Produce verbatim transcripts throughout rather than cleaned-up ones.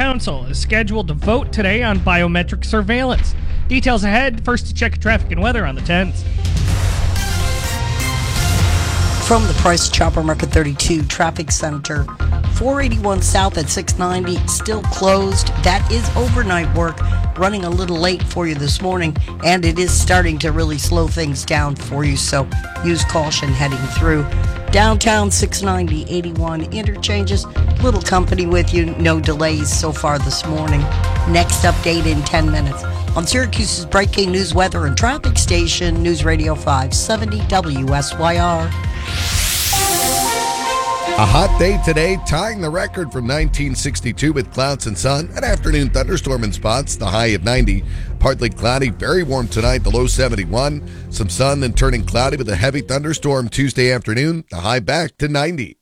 Council is scheduled to vote today on biometric surveillance. Details ahead. First to check traffic and weather on the tens. From the Price Chopper Market thirty-two Traffic Center, four eighty-one South at six ninety still closed. That is overnight work, running a little late for you this morning, and it is starting to really slow things down for you, so use caution heading through. Downtown six ninety eighty-one interchanges, little company with you, no delays so far this morning. Next update in ten minutes on Syracuse's breaking news, weather, and traffic station, News Radio five seventy W S Y R. A hot day today, tying the record from nineteen sixty-two with clouds and sun. An afternoon thunderstorm in spots, the high of ninety. Partly cloudy, very warm tonight, the low seventy-one. Some sun, then turning cloudy with a heavy thunderstorm Tuesday afternoon, the high back to ninety.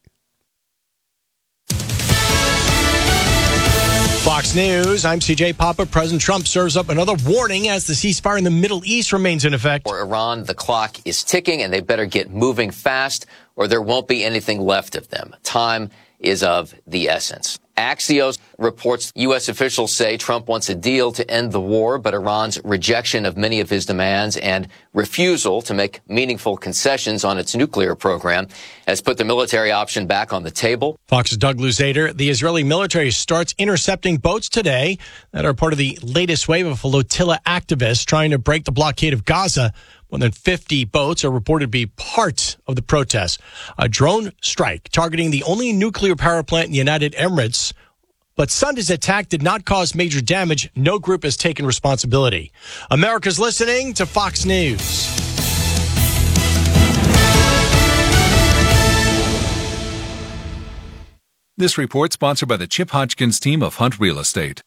Fox News, I'm C J Papa. President Trump serves up another warning as the ceasefire in the Middle East remains in effect. For Iran, the clock is ticking, and they better get moving fast, or there won't be anything left of them. Time is of the essence. Axios reports U S officials say Trump wants a deal to end the war, but Iran's rejection of many of his demands and refusal to make meaningful concessions on its nuclear program has put the military option back on the table. Fox's Doug Luzader. The Israeli military starts intercepting boats today that are part of the latest wave of flotilla activists trying to break the blockade of Gaza. More than fifty boats are reported to be part of the protests. A drone strike targeting the only nuclear power plant in the United Emirates. But Sunday's attack did not cause major damage. No group has taken responsibility. America's listening to Fox News. This report sponsored by the Chip Hodgkins team of Hunt Real Estate.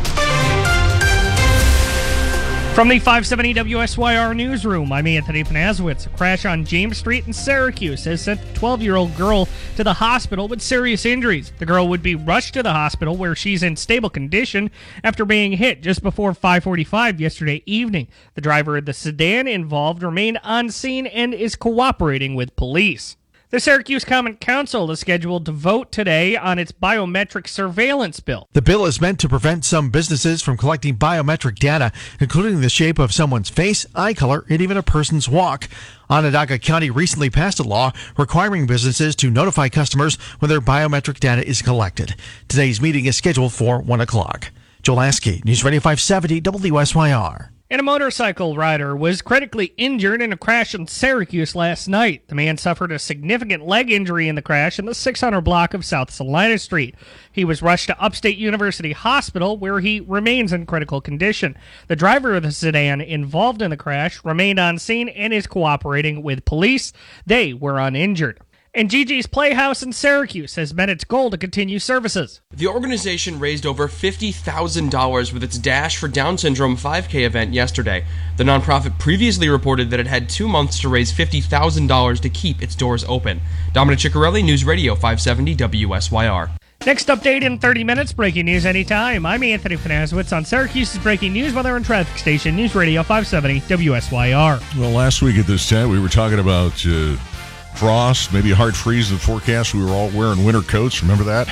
From the five seventy W S Y R newsroom, I'm Anthony Panazowitz. A crash on James Street in Syracuse has sent a twelve-year-old girl to the hospital with serious injuries. The girl would be rushed to the hospital where she's in stable condition after being hit just before five forty-five yesterday evening. The driver of the sedan involved remained on scene and is cooperating with police. The Syracuse Common Council is scheduled to vote today on its biometric surveillance bill. The bill is meant to prevent some businesses from collecting biometric data, including the shape of someone's face, eye color, and even a person's walk. Onondaga County recently passed a law requiring businesses to notify customers when their biometric data is collected. Today's meeting is scheduled for one o'clock. Joel Askey, News Radio five seventy W S Y R. And a motorcycle rider was critically injured in a crash in Syracuse last night. The man suffered a significant leg injury in the crash in the six hundred block of South Salina Street. He was rushed to Upstate University Hospital, where he remains in critical condition. The driver of the sedan involved in the crash remained on scene and is cooperating with police. They were uninjured. And Gigi's Playhouse in Syracuse has met its goal to continue services. The organization raised over fifty thousand dollars with its Dash for Down Syndrome five K event yesterday. The nonprofit previously reported that it had two months to raise fifty thousand dollars to keep its doors open. Dominic Ciccarelli, News Radio five seventy W S Y R. Next update in thirty minutes, breaking news anytime. I'm Anthony Panazowitz on Syracuse's breaking news, weather, and traffic station, News Radio five seventy W S Y R. Well, last week at this time, we were talking about uh, frost, maybe a hard freeze in the forecast. We were all wearing winter coats. Remember that?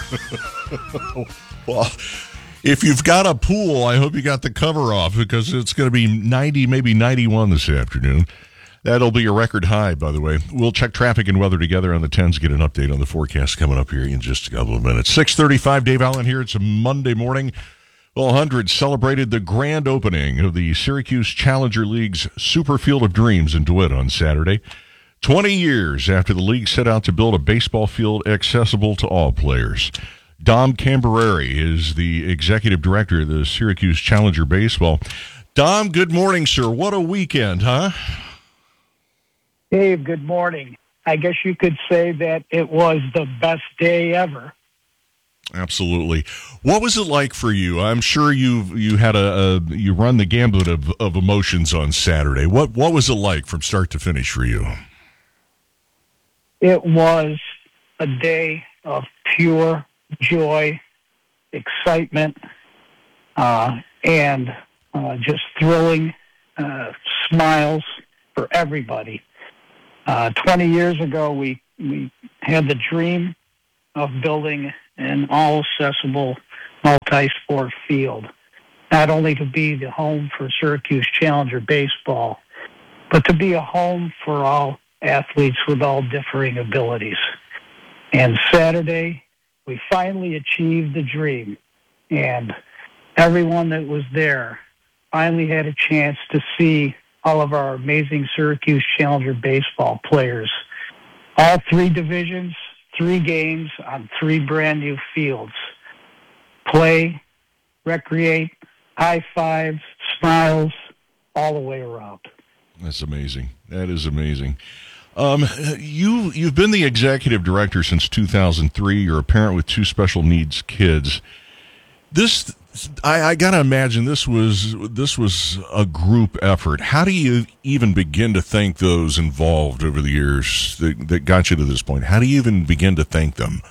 Well, if you've got a pool, I hope you got the cover off because it's going to be ninety, maybe ninety-one this afternoon. That'll be a record high, by the way. We'll check traffic and weather together on the tens, get an update on the forecast coming up here in just a couple of minutes. six thirty-five, Dave Allen here. It's a Monday morning. Well, one hundred celebrated the grand opening of the Syracuse Challenger League's Super Field of Dreams in DeWitt on Saturday. twenty years after the league set out to build a baseball field accessible to all players. Dom Cambereri is the executive director of the Syracuse Challenger Baseball. Dom, good morning, sir. What a weekend, huh? Dave, good morning. I guess you could say that it was the best day ever. Absolutely. What was it like for you? I'm sure you you had a, a you run the gambit of, of emotions on Saturday. What what was it like from start to finish for you? It was a day of pure joy, excitement, uh, and uh, just thrilling uh, smiles for everybody. Uh, twenty years ago, we, we had the dream of building an all-accessible multi-sport field, not only to be the home for Syracuse Challenger baseball, but to be a home for all athletes with all differing abilities. And Saturday, we finally achieved the dream, and everyone that was there finally had a chance to see all of our amazing Syracuse Challenger baseball players. All three divisions, three games on three brand new fields. Play, recreate, high fives, smiles, all the way around. That's amazing. That is amazing. Um, you, you've been the executive director since two thousand three. You're a parent with two special needs kids. This, I, I got to imagine this was this was a group effort. How do you even begin to thank those involved over the years that, that got you to this point? How do you even begin to thank them?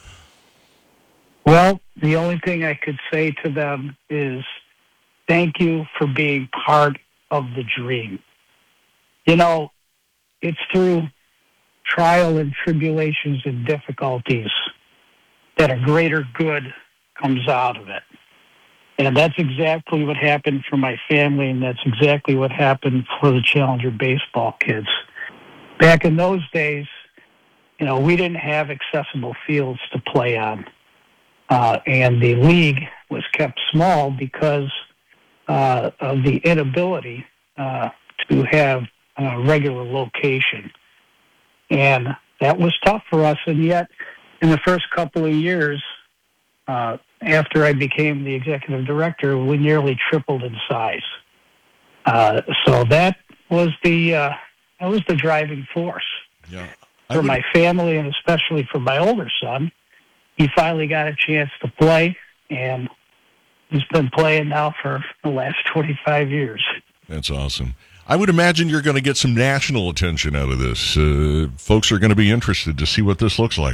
Well, the only thing I could say to them is thank you for being part of the dream. You know, it's through trial and tribulations and difficulties that a greater good comes out of it. And that's exactly what happened for my family, and that's exactly what happened for the Challenger baseball kids. Back in those days, you know, we didn't have accessible fields to play on. Uh, and the league was kept small because uh, of the inability uh, to have a regular location. And that was tough for us. And yet, in the first couple of years, uh, after I became the executive director, we nearly tripled in size. Uh, so that was the uh, that was the driving force yeah, for would... my family, and especially for my older son. He finally got a chance to play, and he's been playing now for the last twenty-five years. That's awesome. I would imagine you're going to get some national attention out of this. Uh, folks are going to be interested to see what this looks like.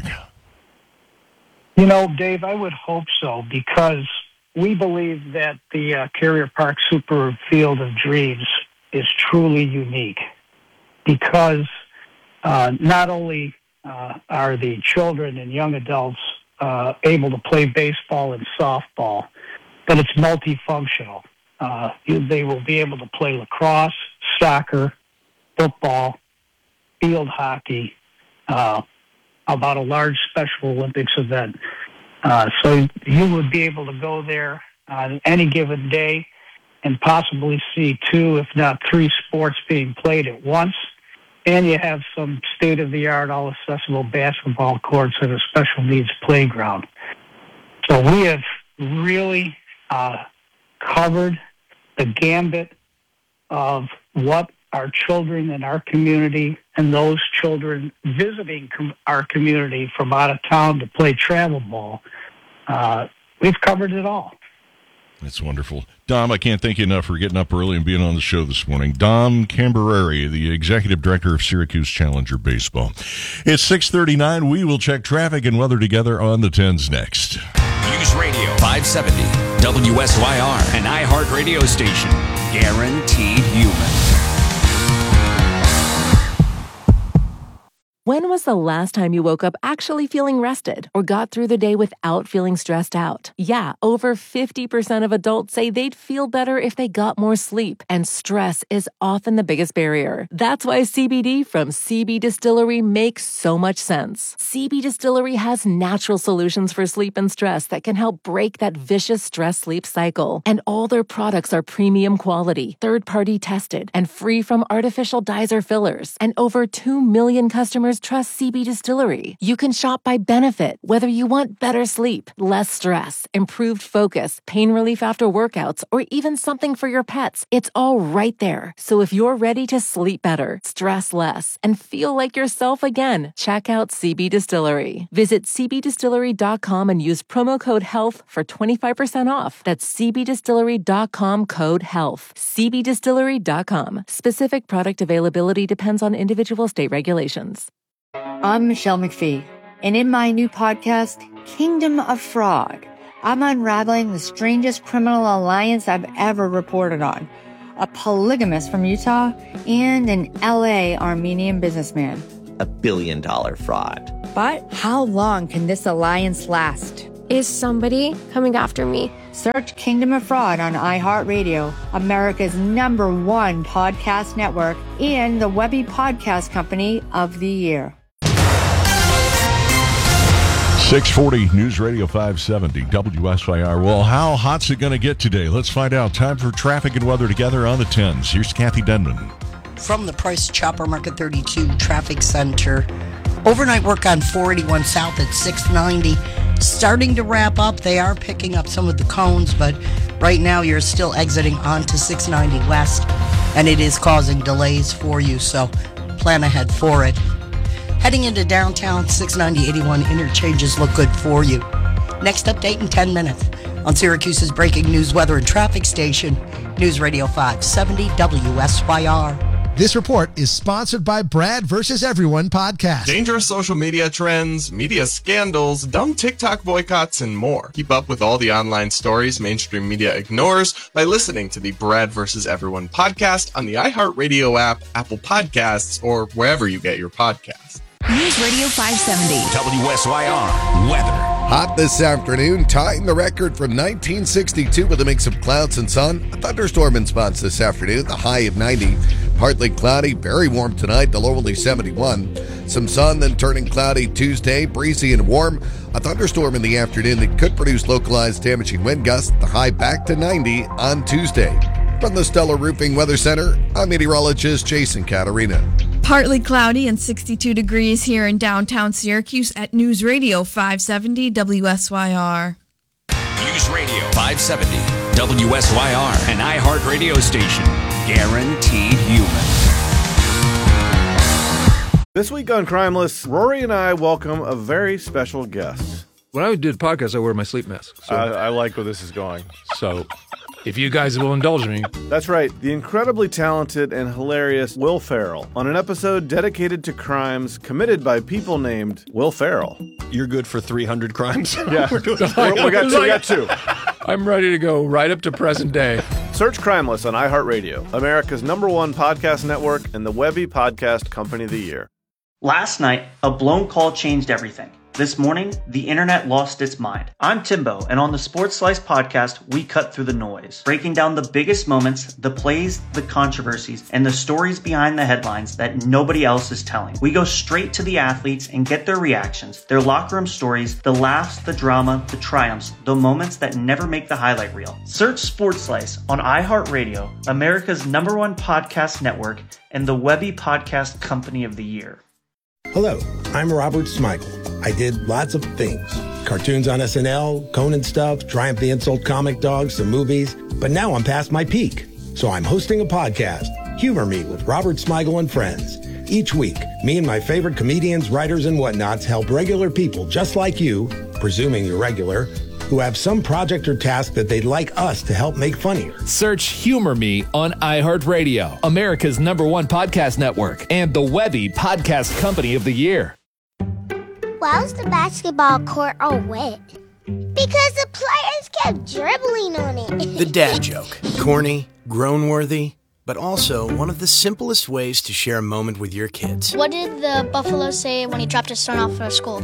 You know, Dave, I would hope so, because we believe that the uh, Carrier Park Super Field of Dreams is truly unique, because uh, not only uh, are the children and young adults uh, able to play baseball and softball, but it's multifunctional. Uh, you, they will be able to play lacrosse, soccer, football, field hockey, uh, about a large Special Olympics event. Uh, so you would be able to go there on any given day and possibly see two, if not three sports being played at once. And you have some state-of-the-art, all-accessible basketball courts and a special needs playground. So we have really uh, covered the gambit of what our children in our community and those children visiting com- our community from out of town to play travel ball. Uh, we've covered it all. That's wonderful. Dom, I can't thank you enough for getting up early and being on the show this morning. Dom Cambereri, the Executive Director of Syracuse Challenger Baseball. It's six thirty-nine. We will check traffic and weather together on the tens next. News Radio five seventy, W S Y R, an iHeart radio station. Guaranteed human. When was the last time you woke up actually feeling rested or got through the day without feeling stressed out? Yeah, over fifty percent of adults say they'd feel better if they got more sleep, and stress is often the biggest barrier. That's why C B D from C B Distillery makes so much sense. C B Distillery has natural solutions for sleep and stress that can help break that vicious stress-sleep cycle. And all their products are premium quality, third-party tested, and free from artificial dyes or fillers. And over two million customers trust C B Distillery. You can shop by benefit, whether you want better sleep, less stress, improved focus, pain relief after workouts, or even something for your pets. It's all right there. So if you're ready to sleep better, stress less, and feel like yourself again, check out C B Distillery. Visit c b distillery dot com and use promo code HEALTH for twenty-five percent off. That's c b distillery dot com code HEALTH. c b distillery dot com. Specific product availability depends on individual state regulations. I'm Michelle McPhee, and in my new podcast, Kingdom of Fraud, I'm unraveling the strangest criminal alliance I've ever reported on. A polygamist from Utah and an L A Armenian businessman. A billion dollar fraud. But how long can this alliance last? Is somebody coming after me? Search Kingdom of Fraud on iHeartRadio, America's number one podcast network, and the Webby Podcast Company of the Year. six forty News Radio five seventy W S Y R. Well, how hot's it going to get today? Let's find out. Time for traffic and weather together on the tens. Here's Kathy Denman. From the Price Chopper Market thirty-two Traffic Center. Overnight work on four eighty-one South at six ninety. Starting to wrap up. They are picking up some of the cones, but right now you're still exiting onto six ninety West, and it is causing delays for you, so plan ahead for it. Heading into downtown, six ninety eighty-one interchanges look good for you. Next update in ten minutes on Syracuse's breaking news, weather, and traffic station, News Radio five seventy W S Y R. This report is sponsored by Brad versus Everyone podcast. Dangerous social media trends, media scandals, dumb TikTok boycotts, and more. Keep up with all the online stories mainstream media ignores by listening to the Brad versus Everyone podcast on the iHeartRadio app, Apple Podcasts, or wherever you get your podcasts. News Radio five seventy W S Y R weather. Hot this afternoon, tying the record from nineteen sixty-two with a mix of clouds and sun. A thunderstorm in spots this afternoon, the high of ninety. Partly cloudy, very warm tonight, the low only seventy-one. Some sun, then turning cloudy Tuesday, breezy and warm. A thunderstorm in the afternoon that could produce localized damaging wind gusts, the high back to ninety on Tuesday. From the Stellar Roofing Weather Center, I'm meteorologist Jason Caterina. Partly cloudy and sixty-two degrees here in downtown Syracuse at News Radio five seventy W S Y R. News Radio five seventy W S Y R, an iHeart radio station. Guaranteed human. This week on Crimeless, Rory and I welcome a very special guest. When I do the podcast, I wear my sleep mask. So. I, I like where this is going. So, if you guys will indulge me. That's right. The incredibly talented and hilarious Will Ferrell on an episode dedicated to crimes committed by people named Will Ferrell. You're good for three hundred crimes? Yeah. We're doing we got two. We got two. I'm ready to go right up to present day. Search Crimeless on iHeartRadio, America's number one podcast network and the Webby Podcast Company of the Year. Last night, a blown call changed everything. This morning, the internet lost its mind. I'm Timbo, and on the Sports Slice podcast, we cut through the noise, breaking down the biggest moments, the plays, the controversies, and the stories behind the headlines that nobody else is telling. We go straight to the athletes and get their reactions, their locker room stories, the laughs, the drama, the triumphs, the moments that never make the highlight reel. Search Sports Slice on iHeartRadio, America's number one podcast network, and the Webby Podcast Company of the Year. Hello, I'm Robert Smigel. I did lots of things. Cartoons on S N L, Conan stuff, Triumph the Insult Comic Dogs, some movies. But now I'm past my peak. So I'm hosting a podcast, Humor Me with Robert Smigel and Friends. Each week, me and my favorite comedians, writers, and whatnots help regular people just like you, presuming you're regular, who have some project or task that they'd like us to help make funnier. Search Humor Me on iHeartRadio, America's number one podcast network, and the Webby Podcast Company of the Year. Why was the basketball court all wet? Because the players kept dribbling on it. The dad joke. Corny, groan-worthy, but also one of the simplest ways to share a moment with your kids. What did the buffalo say when he dropped his son off for school?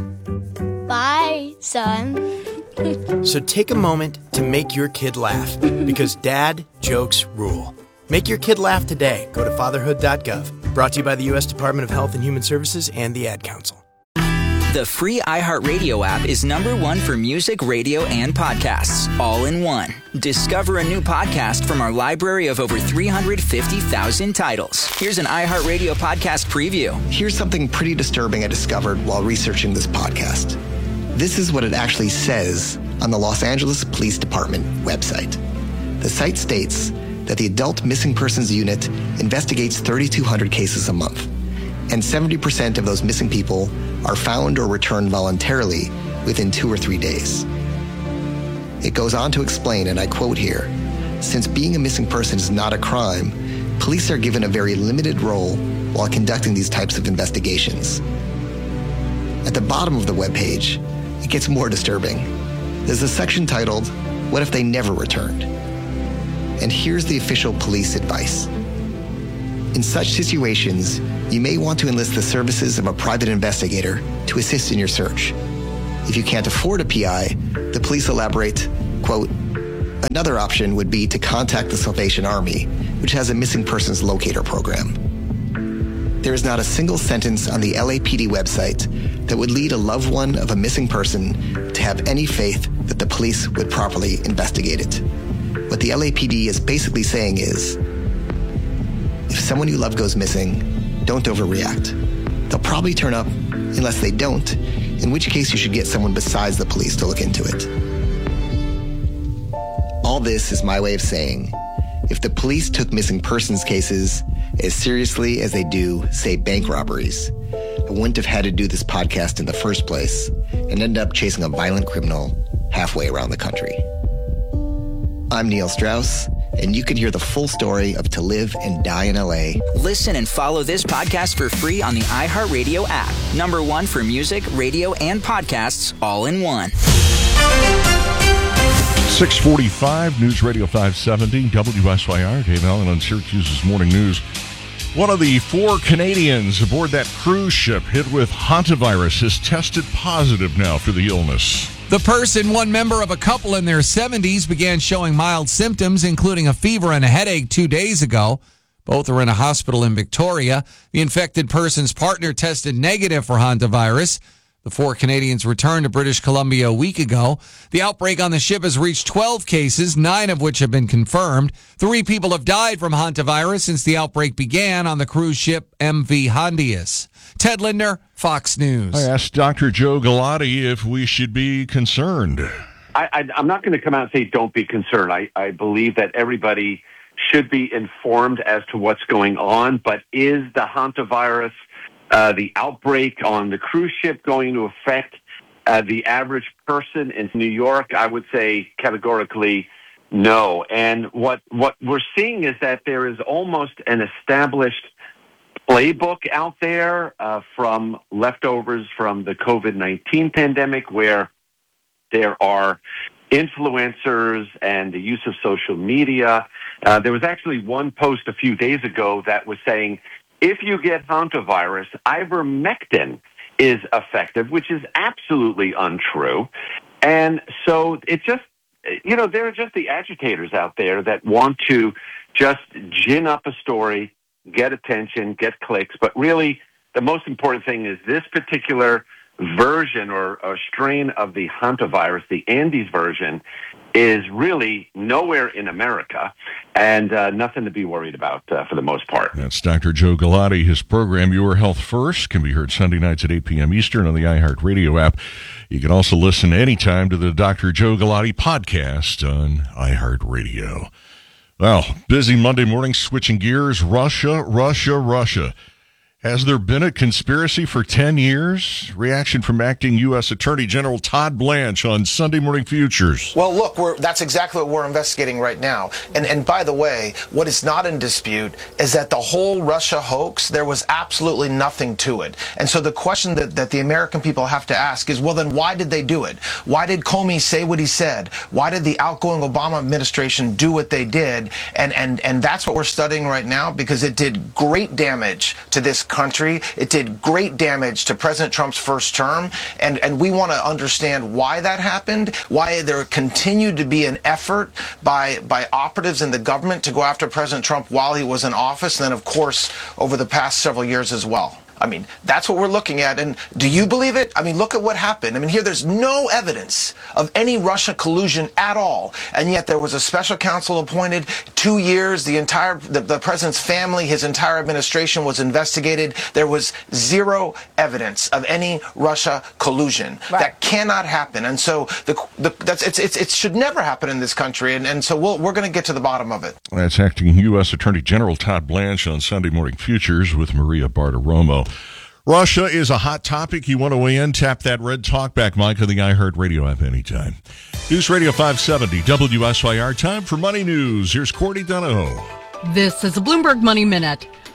Bye, son. So take a moment to make your kid laugh, because dad jokes rule. Make your kid laugh today. Go to fatherhood dot gov. Brought to you by the U S Department of Health and Human Services and the Ad Council. The free iHeartRadio app is number one for music, radio, and podcasts, all in one. Discover a new podcast from our library of over three hundred fifty thousand titles. Here's an iHeartRadio podcast preview. Here's something pretty disturbing I discovered while researching this podcast. This is what it actually says on the Los Angeles Police Department website. The site states that the Adult Missing Persons Unit investigates thirty-two hundred cases a month, and seventy percent of those missing people are found or returned voluntarily within two or three days. It goes on to explain, and I quote here, since being a missing person is not a crime, police are given a very limited role while conducting these types of investigations. At the bottom of the webpage, it gets more disturbing. There's a section titled, What If They Never Returned? And here's the official police advice. In such situations, you may want to enlist the services of a private investigator to assist in your search. If you can't afford a P I, the police elaborate, quote, another option would be to contact the Salvation Army, which has a missing persons locator program. There is not a single sentence on the L A P D website that would lead a loved one of a missing person to have any faith that the police would properly investigate it. What the L A P D is basically saying is, if someone you love goes missing, don't overreact. They'll probably turn up unless they don't, in which case you should get someone besides the police to look into it. All this is my way of saying, if the police took missing persons cases as seriously as they do, say, bank robberies, I wouldn't have had to do this podcast in the first place and end up chasing a violent criminal halfway around the country. I'm Neil Strauss, and you can hear the full story of To Live and Die in L A. Listen and follow this podcast for free on the iHeartRadio app. Number one for music, radio, and podcasts all in one. six forty-five, News Radio five seventy, W S Y R. Dave Allen on Syracuse's Morning News. One of the four Canadians aboard that cruise ship hit with hantavirus has tested positive now for the illness. The person, one member of a couple in their seventies, began showing mild symptoms, including a fever and a headache two days ago. Both are in a hospital in Victoria. The infected person's partner tested negative for hantavirus. The four Canadians returned to British Columbia a week ago. The outbreak on the ship has reached twelve cases, nine of which have been confirmed. Three people have died from hantavirus since the outbreak began on the cruise ship M V Hondius. Ted Lindner, Fox News. I asked Doctor Joe Galati if we should be concerned. I, I, I'm not going to come out and say don't be concerned. I, I believe that everybody should be informed as to what's going on, but is the hantavirus, uh, the outbreak on the cruise ship, going to affect uh, the average person in New York? I would say categorically no. And what, what we're seeing is that there is almost an established playbook out there uh, from leftovers from the COVID nineteen pandemic, where there are influencers and the use of social media. Uh, there was actually one post a few days ago that was saying, if you get hantavirus, ivermectin is effective, which is absolutely untrue. And so it's just, you know, there are just the agitators out there that want to just gin up a story, get attention, get clicks. But really, the most important thing is this particular version or, or strain of the hantavirus, the Andes version, is really nowhere in America and uh, nothing to be worried about uh, for the most part. That's Doctor Joe Galati. His program, Your Health First, can be heard Sunday nights at eight p.m. Eastern on the iHeartRadio app. You can also listen anytime to the Doctor Joe Galati podcast on iHeartRadio. Well, busy Monday morning, switching gears. Russia, Russia, Russia. Has there been a conspiracy for ten years? Reaction from acting U S Attorney General Todd Blanche on Sunday Morning Futures. Well, look, we're, that's exactly what we're investigating right now. And, and by the way, what is not in dispute is that the whole Russia hoax, there was absolutely nothing to it. And so the question that, that the American people have to ask is, well, then why did they do it? Why did Comey say what he said? Why did the outgoing Obama administration do what they did? And, and, and that's what we're studying right now, because it did great damage to this country. It did great damage to President Trump's first term, and, and we want to understand why that happened, why there continued to be an effort by, by operatives in the government to go after President Trump while he was in office, and then, of course, over the past several years as well. I mean, that's what we're looking at. And do you believe it? I mean, look at what happened. I mean, here there's no evidence of any Russia collusion at all. And yet there was a special counsel appointed, two years, the entire, the, the president's family, his entire administration was investigated. There was zero evidence of any Russia collusion. Right. That cannot happen. And so the, the, that's, it's, it's, it should never happen in this country. And, and so we'll, we're going to get to the bottom of it. That's acting U S Attorney General Todd Blanche on Sunday Morning Futures with Maria Bartiromo. Russia is a hot topic. You want to weigh in? Tap that red talkback mic on the iHeartRadio app anytime. News Radio five seventy W S Y R. Time for Money News. Here's Courtney Donahoe. This is a Bloomberg Money Minute.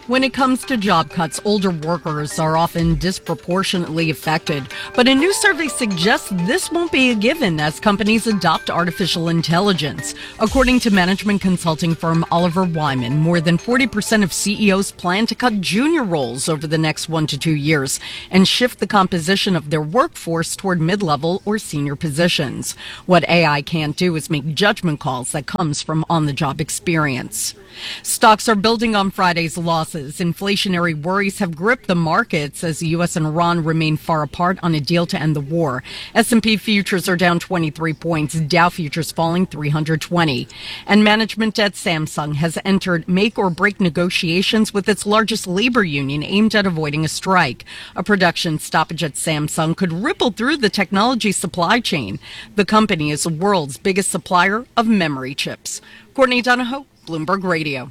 When it comes to job cuts, older workers are often disproportionately affected. But a new survey suggests this won't be a given as companies adopt artificial intelligence. According to management consulting firm Oliver Wyman, more than forty percent of C E Os plan to cut junior roles over the next one to two years and shift the composition of their workforce toward mid-level or senior positions. What A I can't do is make judgment calls that comes from on-the-job experience. Stocks are building on Friday's losses. Inflationary worries have gripped the markets as the U S and Iran remain far apart on a deal to end the war. S and P futures are down twenty-three points, Dow futures falling three hundred twenty. And management at Samsung has entered make-or-break negotiations with its largest labor union aimed at avoiding a strike. A production stoppage at Samsung could ripple through the technology supply chain. The company is the world's biggest supplier of memory chips. Courtney Donahoe, Bloomberg Radio.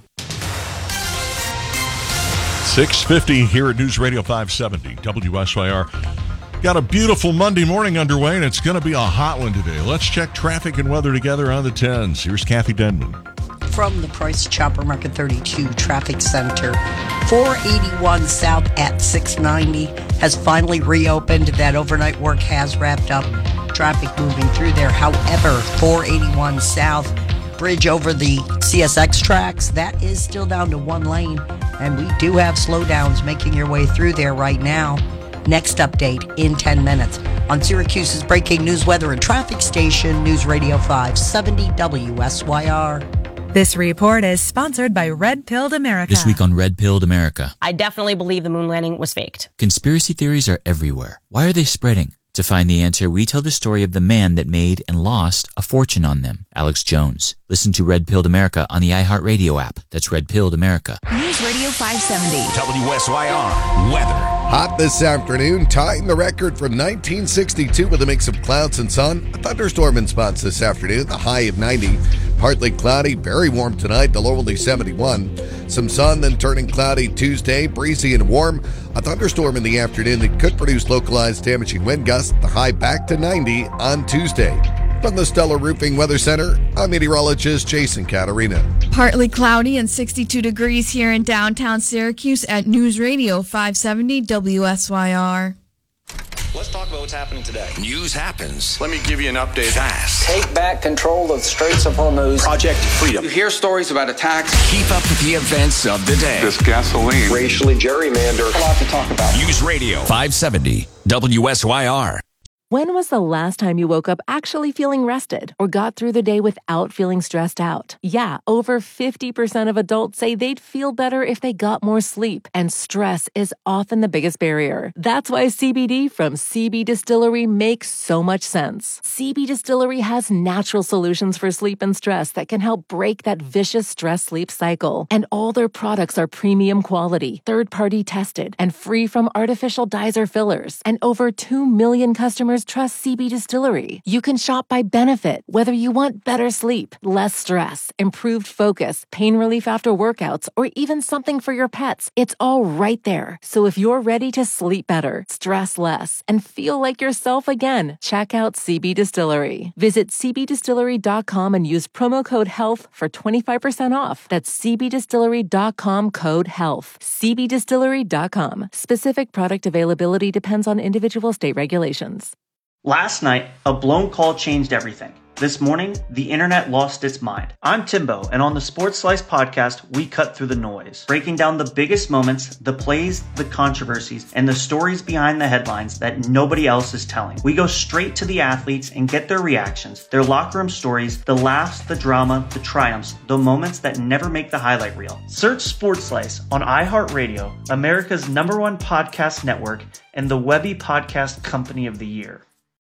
six fifty here at News Radio five seventy W S Y R. Got a beautiful Monday morning underway, and it's going to be a hot one today. Let's check traffic and weather together on the tens. Here's Kathy Denman. From the Price Chopper Market thirty-two Traffic Center, four eighty-one South at six ninety has finally reopened. That overnight work has wrapped up. Traffic moving through there. However, four eighty-one South, bridge over the C S X tracks, that is still down to one lane. And we do have slowdowns making your way through there right now. Next update in ten minutes on Syracuse's breaking news, weather, and traffic station, News Radio five seventy W S Y R. This report is sponsored by Red Pilled America. This week on Red Pilled America. I definitely believe the moon landing was faked. Conspiracy theories are everywhere. Why are they spreading? To find the answer, we tell the story of the man that made and lost a fortune on them, Alex Jones. Listen to Red Pilled America on the iHeartRadio app. That's Red Pilled America. News Radio five seventy. W S Y R weather. Hot this afternoon, tying the record from nineteen sixty-two with a mix of clouds and sun. A thunderstorm in spots this afternoon, the high of ninety. Partly cloudy, very warm tonight, the low only seventy-one. Some sun, then turning cloudy Tuesday, breezy and warm. A thunderstorm in the afternoon that could produce localized damaging wind gusts, the high back to ninety on Tuesday. From the Stellar Roofing Weather Center, I'm meteorologist Jason Caterina. Partly cloudy and sixty-two degrees here in downtown Syracuse at News Radio five seventy W S Y R. Let's talk about what's happening today. News happens. Let me give you an update. Fast. Take back control of the Straits of Hormuz. Project Freedom. You hear stories about attacks. Keep up with the events of the day. This gasoline. Racially gerrymandered. A lot to talk about. News Radio five seventy W S Y R. When was the last time you woke up actually feeling rested or got through the day without feeling stressed out? Yeah, over fifty percent of adults say they'd feel better if they got more sleep, and stress is often the biggest barrier. That's why C B D from C B Distillery makes so much sense. C B Distillery has natural solutions for sleep and stress that can help break that vicious stress-sleep cycle. And all their products are premium quality, third-party tested, and free from artificial dyes or fillers. And over two million customers trust C B Distillery. You can shop by benefit, whether you want better sleep, less stress, improved focus, pain relief after workouts, or even something for your pets. It's all right there. So if you're ready to sleep better, stress less, and feel like yourself again, check out C B Distillery. Visit c b distillery dot com and use promo code HEALTH for twenty-five percent off. That's c b distillery dot com code HEALTH. c b distillery dot com. Specific product availability depends on individual state regulations. Last night, a blown call changed everything. This morning, the internet lost its mind. I'm Timbo, and on the Sports Slice podcast, we cut through the noise, breaking down the biggest moments, the plays, the controversies, and the stories behind the headlines that nobody else is telling. We go straight to the athletes and get their reactions, their locker room stories, the laughs, the drama, the triumphs, the moments that never make the highlight reel. Search Sports Slice on iHeartRadio, America's number one podcast network, and the Webby Podcast Company of the Year.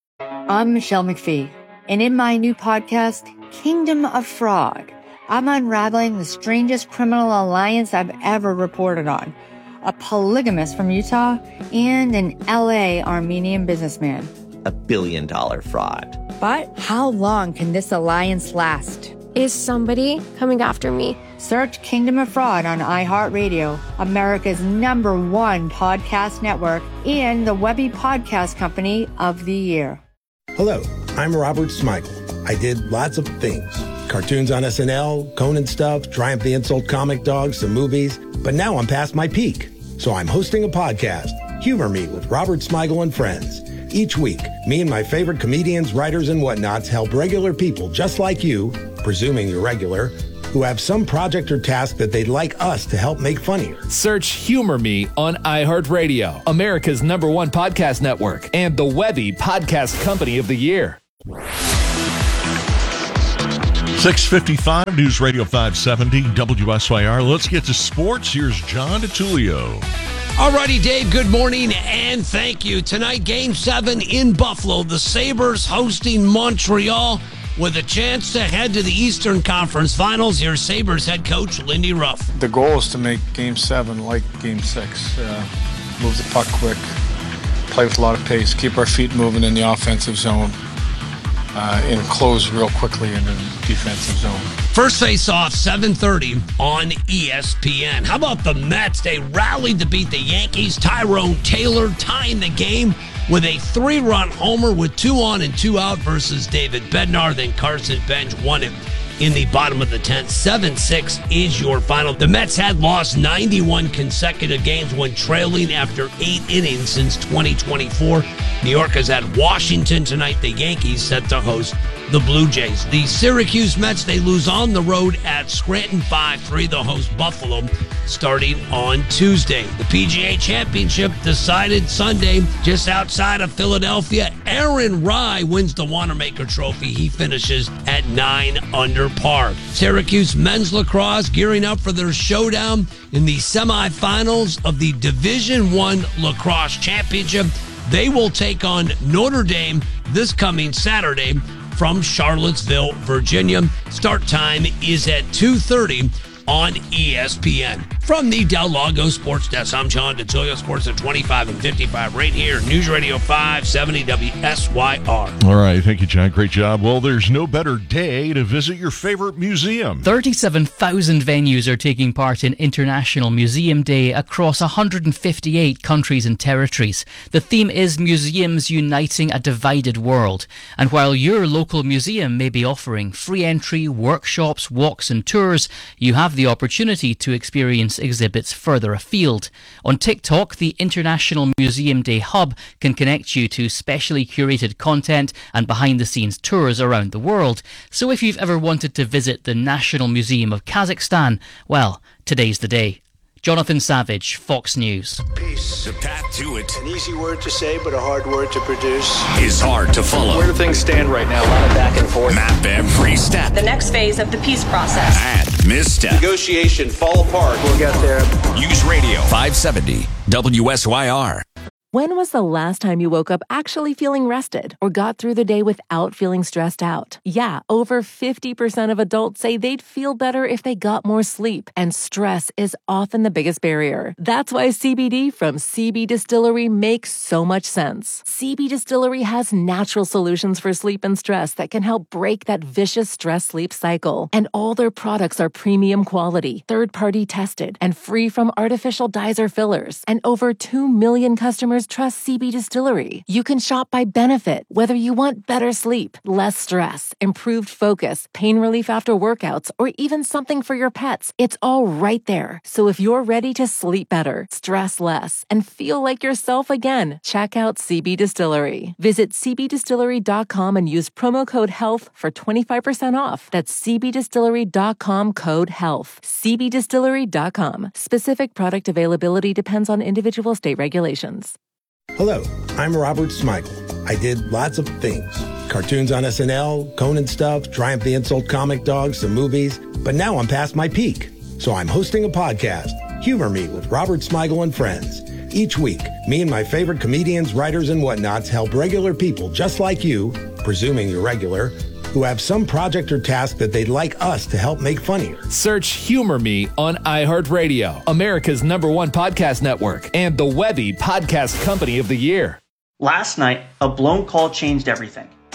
I'm Michelle McPhee, and in my new podcast, Kingdom of Fraud, I'm unraveling the strangest criminal alliance I've ever reported on. A polygamist from Utah and an L A Armenian businessman. A billion dollar fraud. But how long can this alliance last? Is somebody coming after me? Search Kingdom of Fraud on iHeartRadio, America's number one podcast network, and the Webby Podcast Company of the Year. Hello, I'm Robert Smigel. I did lots of things. Cartoons on S N L, Conan stuff, Triumph the Insult Comic Dog, some movies. But now I'm past my peak. So I'm hosting a podcast, Humor Me with Robert Smigel and Friends. Each week, me and my favorite comedians, writers, and whatnots help regular people just like you, presuming you're regular, who have some project or task that they'd like us to help make funnier. Search Humor Me on iHeartRadio, America's number one podcast network, and the Webby Podcast Company of the Year. six fifty-five, News Radio five seventy, W S Y R. Let's get to sports. Here's John DeTulio. Alrighty, Dave, good morning and thank you. Tonight, Game seven in Buffalo. The Sabres hosting Montreal with a chance to head to the Eastern Conference Finals. Here's Sabres head coach Lindy Ruff. The goal is to make Game seven like Game six. Uh, move the puck quick, play with a lot of pace, keep our feet moving in the offensive zone, uh, and close real quickly in the defensive zone. First face-off, seven thirty on E S P N. How about the Mets? They rallied to beat the Yankees. Tyrone Taylor tying the game with a three-run homer with two on and two out versus David Bednar. Then Carson Bench won it in the bottom of the tenth. seven six is your final. The Mets had lost ninety-one consecutive games when trailing after eight innings since twenty twenty-four. New York is at Washington tonight. The Yankees set to host the Blue Jays. The Syracuse Mets, they lose on the road at Scranton five three. They'll host Buffalo starting on Tuesday. The P G A Championship decided Sunday just outside of Philadelphia. Aaron Rai wins the Wanamaker Trophy. He finishes at nine under par. Syracuse men's lacrosse gearing up for their showdown in the semifinals of the Division One Lacrosse Championship. They will take on Notre Dame this coming Saturday from Charlottesville, Virginia. Start time is at two thirty on E S P N. From the Del Lago Sports Desk, I'm John DeTulio, Sports at twenty-five and fifty-five right here, News Radio five seventy W S Y R. All right, thank you, John. Great job. Well, there's no better day to visit your favorite museum. thirty-seven thousand venues are taking part in International Museum Day across one hundred fifty-eight countries and territories. The theme is Museums Uniting a Divided World. And while your local museum may be offering free entry, workshops, walks and tours, you have the opportunity to experience exhibits further afield. On TikTok, the International Museum Day Hub can connect you to specially curated content and behind-the-scenes tours around the world. So if you've ever wanted to visit the National Museum of Kazakhstan, well, today's the day. Jonathan Savage, Fox News. Peace. The path to it. An easy word to say, but a hard word to produce. Is hard to follow. Where do things stand right now? A lot of back and forth. Map every step. The next phase of the peace process. And misstep. Negotiation fall apart. We'll get there. News Radio five seventy W S Y R. When was the last time you woke up actually feeling rested or got through the day without feeling stressed out? Yeah, over fifty percent of adults say they'd feel better if they got more sleep, and stress is often the biggest barrier. That's why C B D from C B Distillery makes so much sense. C B Distillery has natural solutions for sleep and stress that can help break that vicious stress-sleep cycle. And all their products are premium quality, third-party tested, and free from artificial dyes or fillers. And over two million customers trust C B Distillery. You can shop by benefit, whether you want better sleep, less stress, improved focus, pain relief after workouts, or even something for your pets. It's all right there. So if you're ready to sleep better, stress less, and feel like yourself again, check out C B Distillery. Visit c b distillery dot com and use promo code HEALTH for twenty-five percent off. That's c b distillery dot com code HEALTH. c b distillery dot com. Specific product availability depends on individual state regulations. Hello, I'm Robert Smigel. I did lots of things. Cartoons on S N L, Conan stuff, Triumph the Insult Comic Dog, some movies. But now I'm past my peak. So I'm hosting a podcast, Humor Me with Robert Smigel and Friends. Each week, me and my favorite comedians, writers, and whatnots help regular people just like you, presuming you're regular, who have some project or task that they'd like us to help make funnier. Search Humor Me on iHeartRadio, America's number one podcast network, and the Webby Podcast Company of the Year. Last night, a blown call changed everything.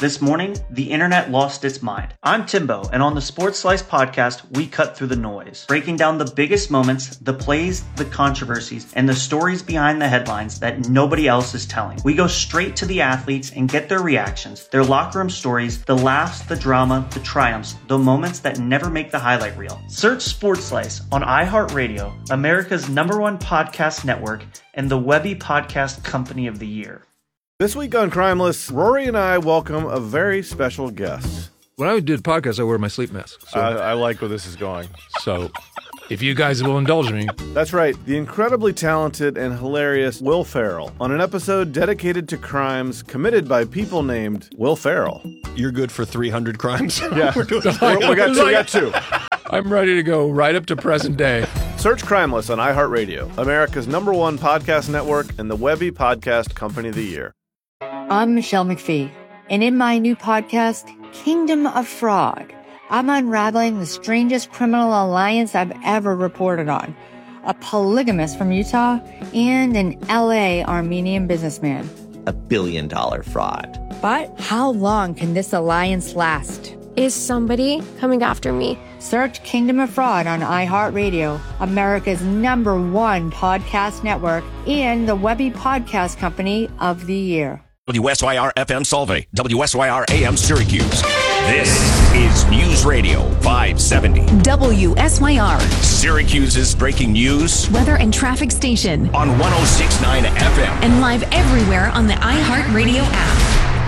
This morning, the internet lost its mind. I'm Timbo, and on the Sports Slice podcast, we cut through the noise, breaking down the biggest moments, the plays, the controversies, and the stories behind the headlines that nobody else is telling. We go straight to the athletes and get their reactions, their locker room stories, the laughs, the drama, the triumphs, the moments that never make the highlight reel. Search Sports Slice on iHeartRadio, America's number one podcast network, and the Webby Podcast Company of the Year. This week on Crimeless, Rory and I welcome a very special guest. When I do the podcast, I wear my sleep mask. So. I, I like where this is going. So, if you guys will indulge me. That's right, the incredibly talented and hilarious Will Ferrell on an episode dedicated to crimes committed by people named Will Ferrell. You're good for three hundred crimes? Yeah, we're doing, we're, we, got two, we got two. I'm ready to go right up to present day. Search Crimeless on iHeartRadio, America's number one podcast network and the Webby Podcast Company of the Year. I'm Michelle McPhee, and in my new podcast, Kingdom of Frog, I'm unraveling the strangest criminal alliance I've ever reported on. A polygamist from Utah and an L A Armenian businessman. A billion dollar fraud. But how long can this alliance last? Is somebody coming after me? Search Kingdom of Fraud on iHeartRadio, America's number one podcast network, and the Webby Podcast Company of the Year. W S Y R F M Solvay, W S Y R A M Syracuse. This is News Radio five seventy. W S Y R. Syracuse's breaking news. Weather and traffic station. On one oh six point nine F M. And live everywhere on the iHeartRadio app.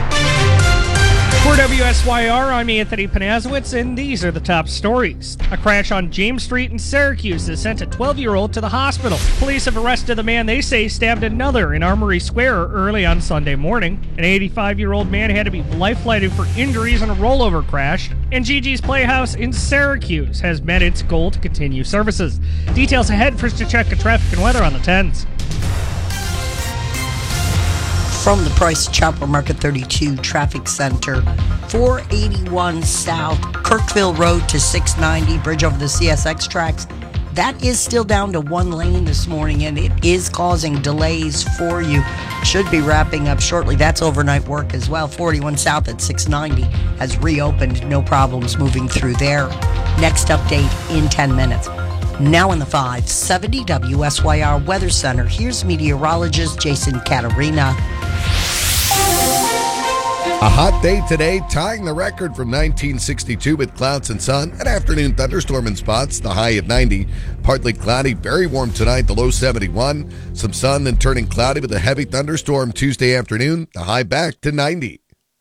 For W S Y R, I'm Anthony Panazowitz, and these are the top stories. A crash on James Street in Syracuse has sent a twelve-year-old to the hospital. Police have arrested the man they say stabbed another in Armory Square early on Sunday morning. An eighty-five-year-old man had to be life-flighted for injuries in a rollover crash. And Gigi's Playhouse in Syracuse has met its goal to continue services. Details ahead. First to check the traffic and weather on the tens. From the Price Chopper Market thirty-two Traffic Center, four eighty-one South, Kirkville Road to six ninety, bridge over the C S X tracks. That is still down to one lane this morning, and it is causing delays for you. Should be wrapping up shortly. That's overnight work as well. forty-one South at six ninety has reopened. No problems moving through there. Next update in ten minutes. Now in the five seventy W S Y R Weather Center, here's meteorologist Jason Catarina. A hot day today, tying the record from nineteen sixty-two with clouds and sun. An afternoon thunderstorm in spots, the high of ninety. Partly cloudy, very warm tonight, the low seventy-one. Some sun, then turning cloudy with a heavy thunderstorm Tuesday afternoon, the high back to ninety.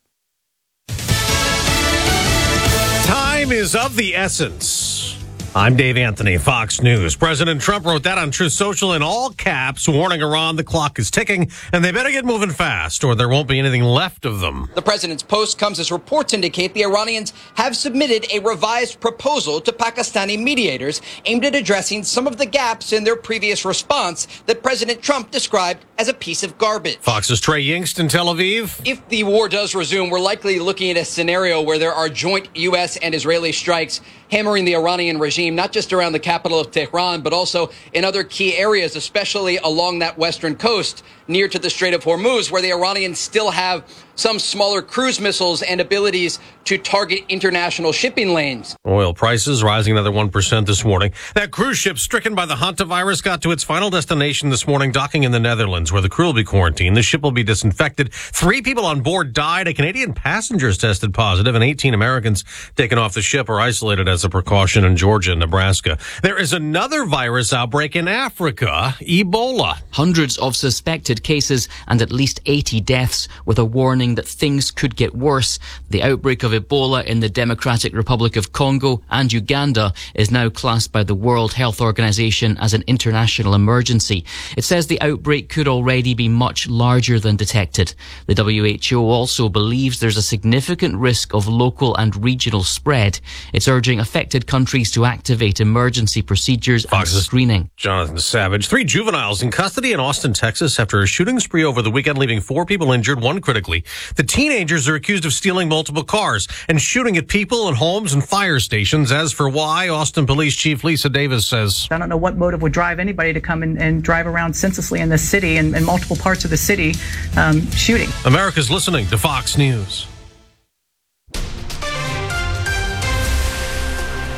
Time is of the essence. I'm Dave Anthony, Fox News. President Trump wrote that on Truth Social in all caps, warning Iran the clock is ticking and they better get moving fast or there won't be anything left of them. The president's post comes as reports indicate the Iranians have submitted a revised proposal to Pakistani mediators aimed at addressing some of the gaps in their previous response that President Trump described as a piece of garbage. Fox's Trey Yingst in Tel Aviv. If the war does resume, we're likely looking at a scenario where there are joint U S and Israeli strikes hammering the Iranian regime, not just around the capital of Tehran, but also in other key areas, especially along that western coast near to the Strait of Hormuz, where the Iranians still have some smaller cruise missiles and abilities to target international shipping lanes. Oil prices rising another one percent this morning. That cruise ship stricken by the hantavirus got to its final destination this morning, docking in the Netherlands, where the crew will be quarantined. The ship will be disinfected. Three people on board died. A Canadian passenger is tested positive, and eighteen Americans taken off the ship are isolated as a precaution in Georgia and Nebraska. There is another virus outbreak in Africa, Ebola. Hundreds of suspected cases and at least eighty deaths, with a warning that things could get worse. The outbreak of Ebola in the Democratic Republic of Congo and Uganda is now classed by the World Health Organization as an international emergency. It says the outbreak could already be much larger than detected. The W H O also believes there's a significant risk of local and regional spread. It's urging affected countries to activate emergency procedures Fox's and screening. Jonathan Savage. Three juveniles in custody in Austin, Texas after a shooting spree over the weekend, leaving four people injured, one critically. The teenagers are accused of stealing multiple cars and shooting at people and homes and fire stations. As for why, Austin Police Chief Lisa Davis says, I don't know what motive would drive anybody to come and, and drive around senselessly in this city and in multiple parts of the city um, shooting. America's listening to Fox News.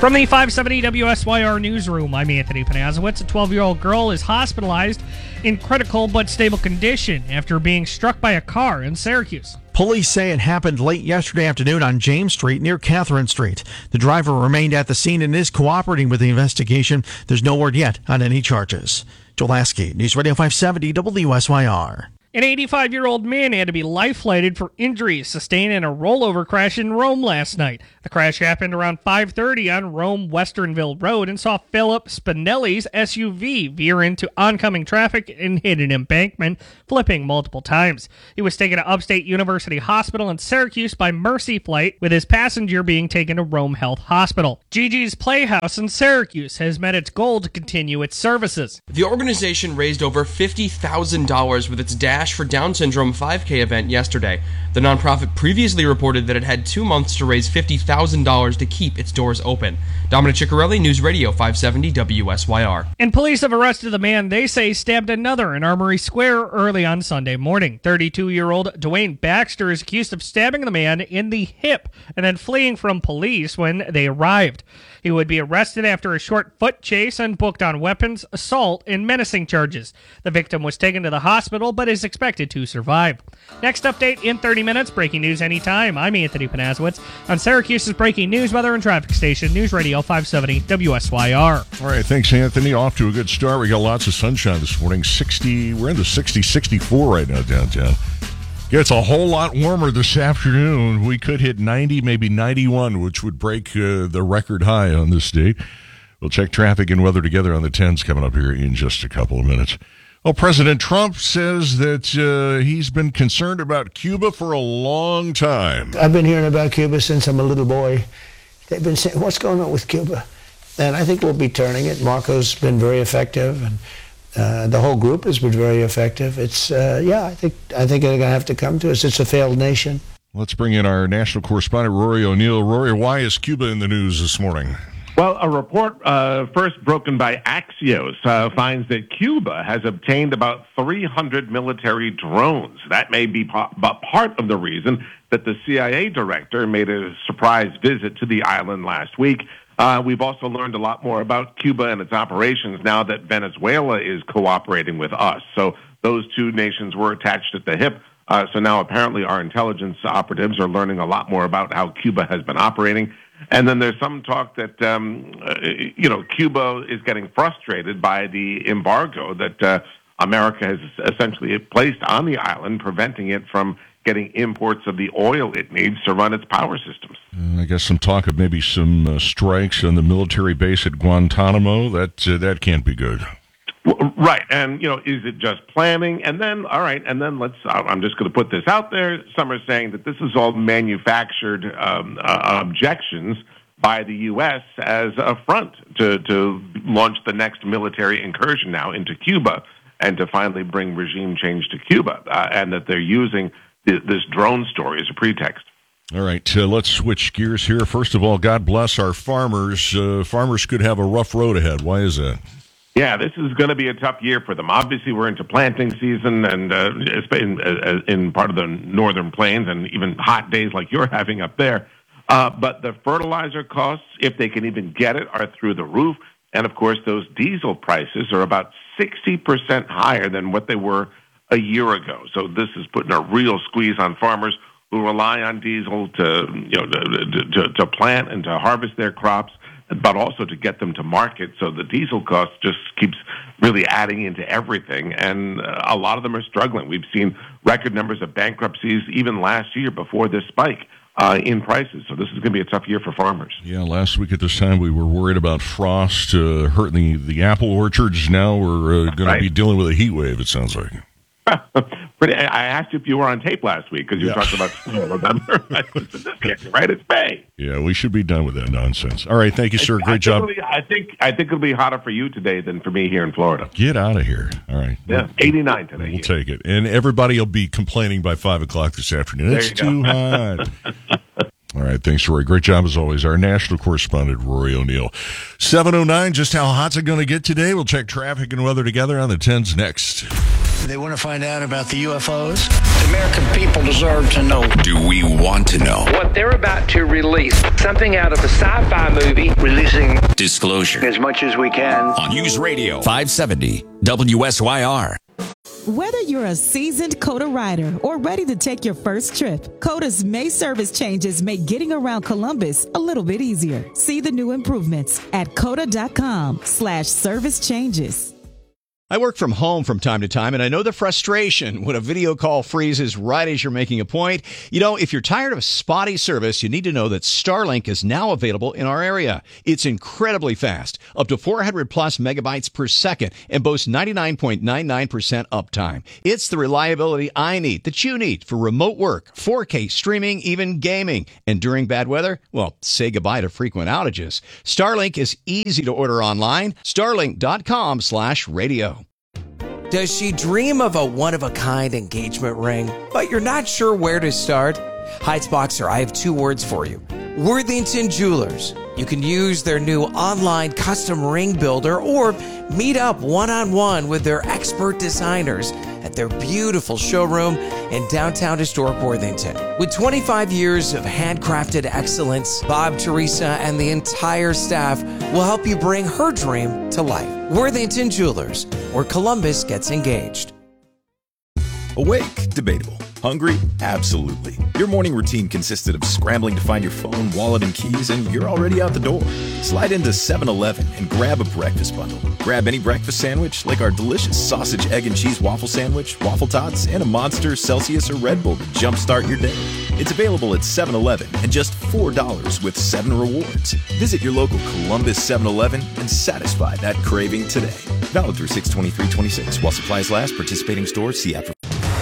From the five seventy W S Y R newsroom, I'm Anthony Panazowitz. A twelve-year-old girl is hospitalized in critical but stable condition after being struck by a car in Syracuse. Police say it happened late yesterday afternoon on James Street near Catherine Street. The driver remained at the scene and is cooperating with the investigation. There's no word yet on any charges. Joel Lasky, News Radio five seventy W S Y R. An eighty-five-year-old man had to be life-flighted for injuries sustained in a rollover crash in Rome last night. The crash happened around five thirty on Rome-Westernville Road and saw Philip Spinelli's S U V veer into oncoming traffic and hit an embankment, flipping multiple times. He was taken to Upstate University Hospital in Syracuse by Mercy Flight, with his passenger being taken to Rome Health Hospital. Gigi's Playhouse in Syracuse has met its goal to continue its services. The organization raised over fifty thousand dollars with its Dash for Down Syndrome five K event yesterday. The nonprofit previously reported that it had two months to raise fifty thousand dollars to keep its doors open. Dominic Ciccarelli, News Radio five seventy W S Y R. And police have arrested the man they say stabbed another in Armory Square early on Sunday morning. thirty-two-year-old Dwayne Baxter is accused of stabbing the man in the hip and then fleeing from police when they arrived. He would be arrested after a short foot chase and booked on weapons, assault, and menacing charges. The victim was taken to the hospital but is expected to survive. Next update in thirty minutes. Breaking news anytime. I'm Anthony Panazowitz on Syracuse's breaking news, weather, and traffic station, News Radio five seventy W S Y R. All right, thanks, Anthony. Off to a good start. We got lots of sunshine this morning. sixty, we're in the sixty, sixty-four right now downtown. It's a whole lot warmer this afternoon. We could hit ninety, maybe ninety-one, which would break uh, the record high on this date. We'll check traffic and weather together on the tens coming up here in just a couple of minutes. Well, President Trump says that uh, he's been concerned about Cuba for a long time. I've been hearing about Cuba since I'm a little boy. They've been saying, what's going on with Cuba? And I think we'll be turning it. Marco's been very effective, and Uh, the whole group has been very effective. It's, uh, yeah, I think I think they're going to have to come to us. It's a failed nation. Let's bring in our national correspondent, Rory O'Neill. Rory, why is Cuba in the news this morning? Well, a report uh, first broken by Axios uh, finds that Cuba has obtained about three hundred military drones. That may be pa- part of the reason that the C I A director made a surprise visit to the island last week. Uh, we've also learned a lot more about Cuba and its operations now that Venezuela is cooperating with us. So those two nations were attached at the hip. Uh, so now apparently our intelligence operatives are learning a lot more about how Cuba has been operating. And then there's some talk that, um, uh, you know, Cuba is getting frustrated by the embargo that uh, America has essentially placed on the island, preventing it from getting imports of the oil it needs to run its power systems. Uh, I guess some talk of maybe some uh, strikes on the military base at Guantanamo. That uh, that can't be good. Well, right, and you know, is it just planning? And then, all right, and then let's. I'm just going to put this out there. Some are saying that this is all manufactured um, uh, objections by the U S as a front to to launch the next military incursion now into Cuba and to finally bring regime change to Cuba, uh, and that they're using this drone story as a pretext. All right, uh, let's switch gears here. First of all, God bless our farmers. Uh, farmers could have a rough road ahead. Why is that? Yeah, this is going to be a tough year for them. Obviously, we're into planting season, and uh, in, uh, in part of the northern plains, and even hot days like you're having up there. Uh, but the fertilizer costs, if they can even get it, are through the roof. And, of course, those diesel prices are about sixty percent higher than what they were a year ago. So this is putting a real squeeze on farmers who rely on diesel to, you know, to, to, to plant and to harvest their crops, but also to get them to market. So the diesel cost just keeps really adding into everything, and uh, a lot of them are struggling. We've seen record numbers of bankruptcies even last year before this spike uh, in prices. So this is going to be a tough year for farmers. Yeah, last week at this time we were worried about frost uh, hurting the, the apple orchards. Now we're uh, going right. to be dealing with a heat wave, it sounds like. Pretty, I asked you if you were on tape last week because you yeah. talked about November. Right? It's May. Yeah, we should be done with that nonsense. All right, thank you, sir. Great I job. Be, I think I think it'll be hotter for you today than for me here in Florida. Get out of here. All right. Yeah, eighty-nine today. We'll here. take it. And everybody will be complaining by five o'clock this afternoon. It's too hot. All right, thanks, Rory. Great job, as always. Our national correspondent, Rory O'Neill. seven oh nine, just how hot's it going to get today? We'll check traffic and weather together on the tens next. They want to find out about the U F Os. The American people deserve to know. Do we want to know? What they're about to release, something out of a sci-fi movie. Releasing Disclosure as much as we can. on News Radio five seventy W S Y R. Whether you're a seasoned COTA rider or ready to take your first trip, COTA's May service changes make getting around Columbus a little bit easier. See the new improvements at cota.com slash service changes. I work from home from time to time, and I know the frustration when a video call freezes right as you're making a point. You know, if you're tired of spotty service, you need to know that Starlink is now available in our area. It's incredibly fast, up to four hundred plus megabytes per second, and boasts ninety-nine point nine nine percent uptime. It's the reliability I need, that you need, for remote work, four K streaming, even gaming. And during bad weather, well, say goodbye to frequent outages. Starlink is easy to order online. Starlink.com slash radio. Does she dream of a one-of-a-kind engagement ring, but you're not sure where to start? Heights Boxer, I have two words for you. Worthington Jewelers. You can use their new online custom ring builder or meet up one-on-one with their expert designers at their beautiful showroom in downtown historic Worthington. With twenty-five years of handcrafted excellence, Bob, Teresa, and the entire staff will help you bring her dream to life. Worthington Jewelers, where Columbus gets engaged. Awake? Debatable. Hungry? Absolutely. Your morning routine consisted of scrambling to find your phone, wallet, and keys, and you're already out the door. Slide into seven eleven and grab a breakfast bundle. Grab any breakfast sandwich, like our delicious sausage, egg, and cheese waffle sandwich, waffle tots, and a Monster, Celsius, or Red Bull to jumpstart your day. It's available at seven eleven and just four dollars with seven rewards. Visit your local Columbus seven eleven and satisfy that craving today. Valid through six twenty-three twenty-six. While supplies last, participating stores, see app for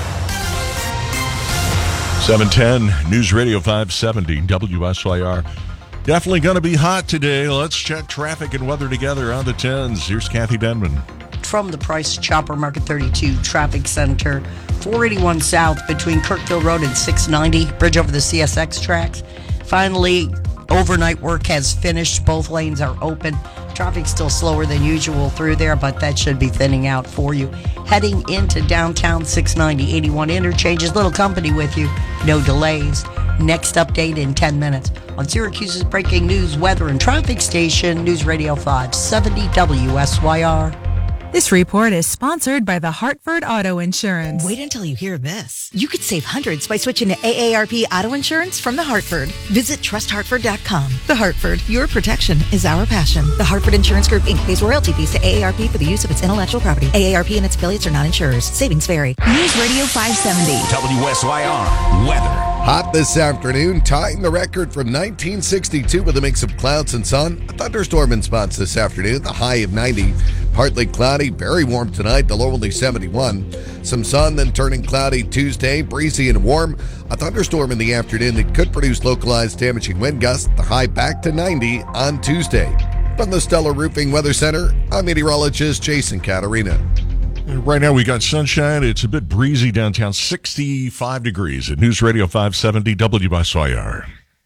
seven ten News Radio five seventy W S Y R. Definitely going to be hot today. Let's check traffic and weather together on the tens. Here's Kathy Denman. From the Price Chopper Market thirty-two Traffic Center, four eighty-one South between Kirkville Road and six ninety, bridge over the C S X tracks. Finally, overnight work has finished. Both lanes are open. Traffic's still slower than usual through there, but that should be thinning out for you. Heading into downtown, six ninety, eighty-one interchanges. Little company with you. No delays. Next update in ten minutes on Syracuse's breaking news, weather, and traffic station, News Radio five seventy W S Y R. This report is sponsored by the Hartford Auto Insurance. Wait until you hear this. You could save hundreds by switching to A A R P Auto Insurance from the Hartford. Visit trust hartford dot com. The Hartford, your protection is our passion. The Hartford Insurance Group, Incorporated pays royalty fees to A A R P for the use of its intellectual property. A A R P and its affiliates are not insurers. Savings vary. News Radio five seventy. W S Y R weather. Hot this afternoon, tying the record from nineteen sixty-two with a mix of clouds and sun. A thunderstorm in spots this afternoon, the high of ninety. Partly cloudy, very warm tonight, the low only seventy-one. Some sun, then turning cloudy Tuesday, breezy and warm. A thunderstorm in the afternoon that could produce localized damaging wind gusts, the high back to ninety on Tuesday. From the Stellar Roofing Weather Center, I'm meteorologist Jason Caterina. Right now we got sunshine. It's a bit breezy downtown, sixty-five degrees at News Radio five seventy W S Y R.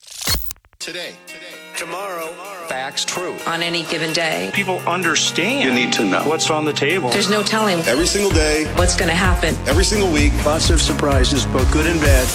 Today, tomorrow, facts true. On any given day. People understand. You need to know what's on the table. There's no telling. Every single day. What's going to happen. Every single week. Lots of surprises, both good and bad.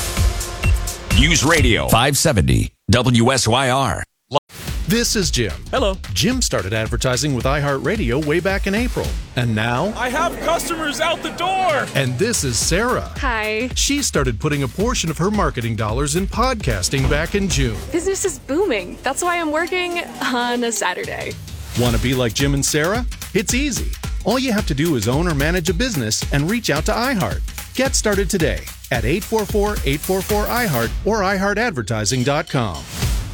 News Radio five seventy W S Y R. This is Jim. Hello. Jim started advertising with iHeartRadio way back in April. And now... I have customers out the door! And this is Sarah. Hi. She started putting a portion of her marketing dollars in podcasting back in June. Business is booming. That's why I'm working on a Saturday. Want to be like Jim and Sarah? It's easy. All you have to do is own or manage a business and reach out to iHeart. Get started today at eight four four, eight four four, I heart or i heart advertising dot com.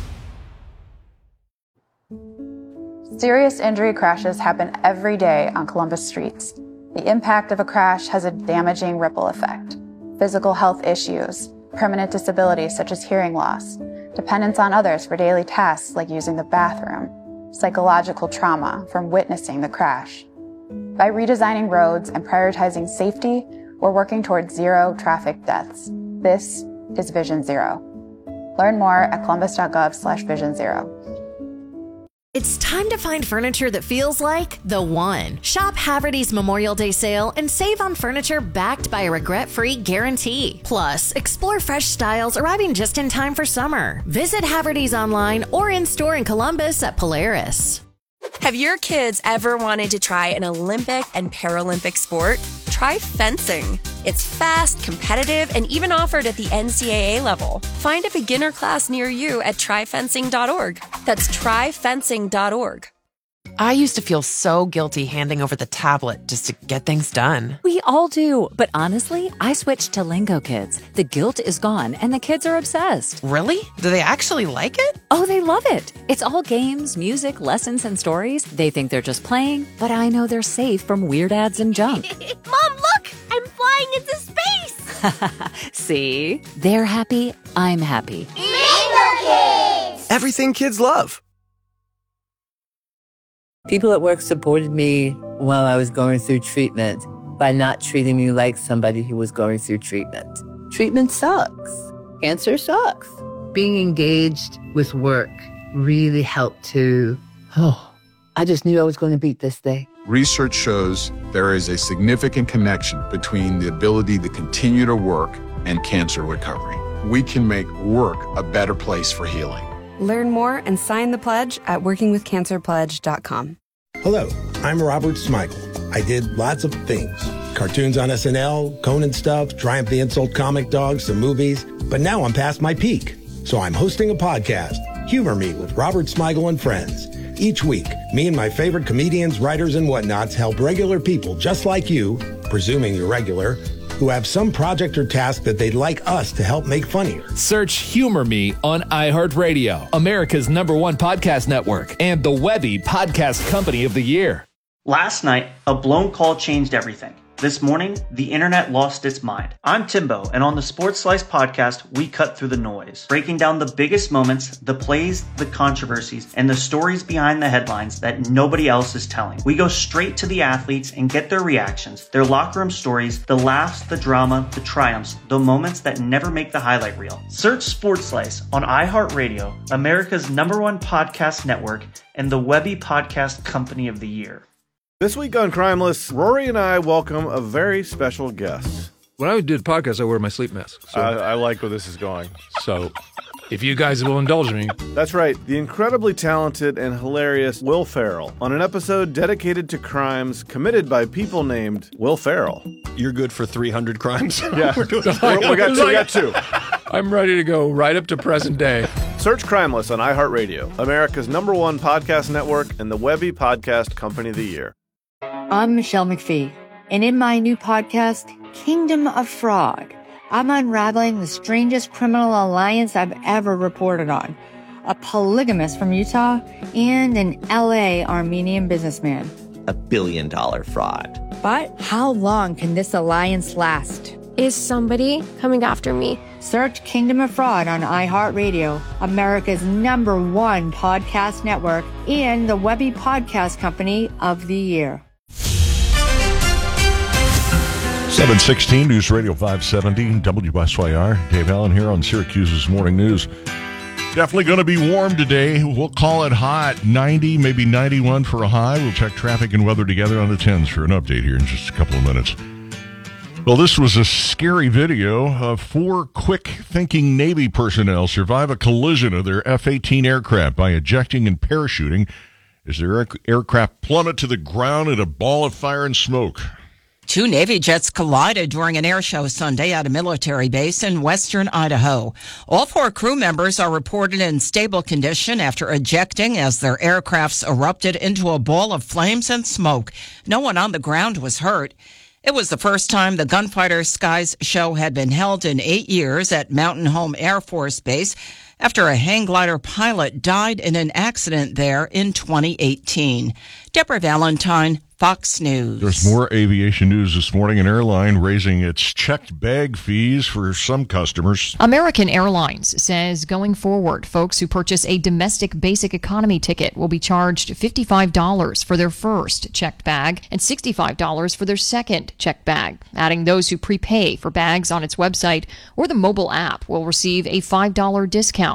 Serious injury crashes happen every day on Columbus streets. The impact of a crash has a damaging ripple effect. Physical health issues, permanent disabilities such as hearing loss, dependence on others for daily tasks like using the bathroom, psychological trauma from witnessing the crash. By redesigning roads and prioritizing safety, we're working towards zero traffic deaths. This is Vision Zero. Learn more at columbus dot gov slash vision zero. It's time to find furniture that feels like the one. Shop Haverty's Memorial Day sale and save on furniture backed by a regret-free guarantee. Plus, explore fresh styles arriving just in time for summer. Visit Haverty's online or in-store in Columbus at Polaris. Have your kids ever wanted to try an Olympic and Paralympic sport? Try fencing. It's fast, competitive, and even offered at the N C double A level. Find a beginner class near you at try fencing dot org. That's try fencing dot org. I used to feel so guilty handing over the tablet just to get things done. We all do, but honestly, I switched to Lingo Kids. The guilt is gone, and the kids are obsessed. Really? Do they actually like it? Oh, they love it. It's all games, music, lessons, and stories. They think they're just playing, but I know they're safe from weird ads and junk. Mom, look! I'm flying into space! See? They're happy, I'm happy. Lingo Kids! Everything kids love. People at work supported me while I was going through treatment by not treating me like somebody who was going through treatment. Treatment sucks. Cancer sucks. Being engaged with work really helped to, oh, I just knew I was going to beat this thing. Research shows there is a significant connection between the ability to continue to work and cancer recovery. We can make work a better place for healing. Learn more and sign the pledge at working with cancer pledge dot com. Hello, I'm Robert Smigel. I did lots of things. Cartoons on S N L, Conan stuff, Triumph the Insult comic dogs, some movies. But now I'm past my peak. So I'm hosting a podcast, Humor Me with Robert Smigel and Friends. Each week, me and my favorite comedians, writers, and whatnots help regular people just like you, presuming you're regular, who have some project or task that they'd like us to help make funnier. Search Humor Me on iHeartRadio, America's number one podcast network, and the Webby Podcast Company of the Year. Last night, a blown call changed everything. This morning, the internet lost its mind. I'm Timbo, and on the Sports Slice podcast, we cut through the noise, breaking down the biggest moments, the plays, the controversies, and the stories behind the headlines that nobody else is telling. We go straight to the athletes and get their reactions, their locker room stories, the laughs, the drama, the triumphs, the moments that never make the highlight reel. Search Sports Slice on iHeartRadio, America's number one podcast network, and the Webby Podcast Company of the Year. This week on Crimeless, Rory and I welcome a very special guest. When I do the podcast, I wear my sleep mask. So. I, I like where this is going. So, if you guys will indulge me. That's right. The incredibly talented and hilarious Will Ferrell on an episode dedicated to crimes committed by people named Will Ferrell. You're good for three hundred crimes? Yeah. We're doing we, we, got two, we got two. I'm ready to go right up to present day. Search Crimeless on iHeartRadio, America's number one podcast network, and the Webby Podcast Company of the Year. I'm Michelle McPhee, and in my new podcast, Kingdom of Fraud, I'm unraveling the strangest criminal alliance I've ever reported on. A polygamist from Utah and an L A Armenian businessman. A billion dollar fraud. But how long can this alliance last? Is somebody coming after me? Search Kingdom of Fraud on iHeartRadio, America's number one podcast network, and the Webby Podcast Company of the Year. seven sixteen News Radio five seventy W S Y R. Dave Allen here on Syracuse's Morning News. Definitely going to be warm today. We'll call it hot. ninety, maybe ninety-one for a high. We'll check traffic and weather together on the tens for an update here in just a couple of minutes. Well, this was a scary video of four quick-thinking Navy personnel survive a collision of their F eighteen aircraft by ejecting and parachuting as their air- aircraft plummet to the ground in a ball of fire and smoke. Two Navy jets collided during an air show Sunday at a military base in western Idaho. All four crew members are reported in stable condition after ejecting as their aircrafts erupted into a ball of flames and smoke. No one on the ground was hurt. It was the first time the Gunfighter Skies show had been held in eight years at Mountain Home Air Force Base after a hang glider pilot died in an accident there in twenty eighteen. Deborah Valentine, Fox News. There's more aviation news this morning. An airline raising its checked bag fees for some customers. American Airlines says going forward, folks who purchase a domestic basic economy ticket will be charged fifty-five dollars for their first checked bag and sixty-five dollars for their second checked bag. Adding those who prepay for bags on its website or the mobile app will receive a five dollars discount. The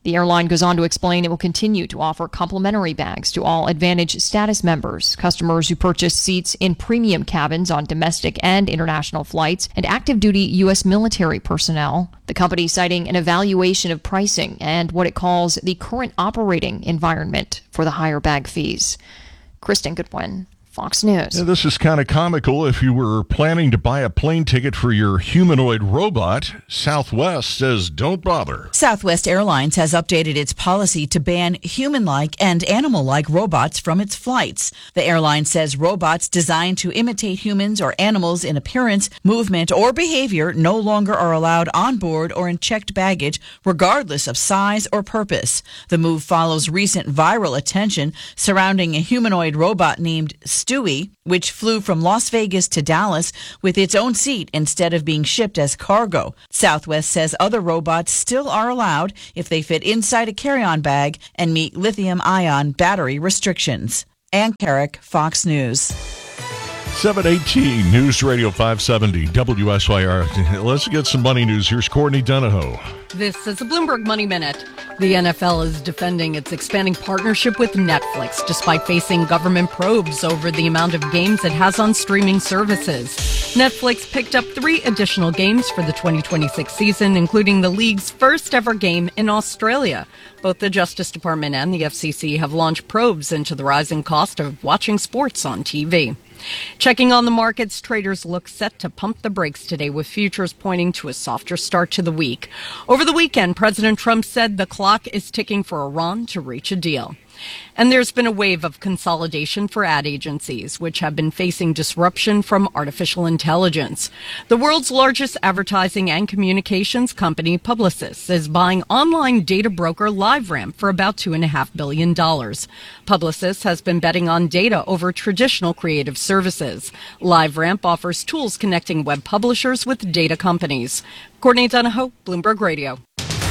The airline goes on to explain it will continue to offer complimentary bags to all AAdvantage status members, customers who purchase seats in premium cabins on domestic and international flights, and active duty U S military personnel. The company citing an evaluation of pricing and what it calls the current operating environment for the higher bag fees. Kristen Goodwin, Fox News. Yeah, this is kind of comical. If you were planning to buy a plane ticket for your humanoid robot, Southwest says don't bother. Southwest Airlines has updated its policy to ban human-like and animal-like robots from its flights. The airline says robots designed to imitate humans or animals in appearance, movement, or behavior no longer are allowed on board or in checked baggage, regardless of size or purpose. The move follows recent viral attention surrounding a humanoid robot named Stewie, which flew from Las Vegas to Dallas with its own seat instead of being shipped as cargo. Southwest says other robots still are allowed if they fit inside a carry-on bag and meet lithium-ion battery restrictions. Ann Carrick, Fox News. seven eighteen News Radio five seventy W S Y R. Let's get some money news. Here's Courtney Donahoe. This is a Bloomberg Money Minute. The N F L is defending its expanding partnership with Netflix despite facing government probes over the amount of games it has on streaming services. Netflix picked up three additional games for the twenty twenty-six season, including the league's first ever game in Australia. Both the Justice Department and the F C C have launched probes into the rising cost of watching sports on T V. Checking on the markets, traders look set to pump the brakes today with futures pointing to a softer start to the week. Over the weekend, President Trump said the clock is ticking for Iran to reach a deal. And there's been a wave of consolidation for ad agencies, which have been facing disruption from artificial intelligence. The world's largest advertising and communications company, Publicis, is buying online data broker LiveRamp for about two point five billion dollars. Publicis has been betting on data over traditional creative services. LiveRamp offers tools connecting web publishers with data companies. Courtney Donahoe, Bloomberg Radio.